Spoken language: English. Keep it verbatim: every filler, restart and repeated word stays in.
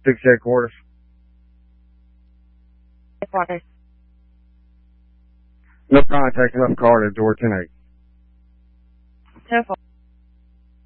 Six headquarters. Headquarters. No contact, left card at door ten eight. ten four.